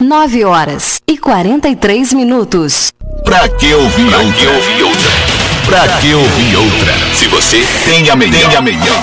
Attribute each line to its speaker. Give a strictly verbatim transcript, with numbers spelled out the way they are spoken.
Speaker 1: nove horas e quarenta e três minutos.
Speaker 2: Pra que ouvir outra? Pra que ouvir outra? Pra que ouvir outra? Se você tem a melhor, tem a melhor.